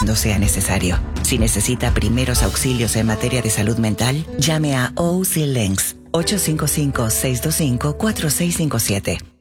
cuando sea necesario. Si necesita primeros auxilios en materia de salud mental, llame a OC Links 855-625-4657.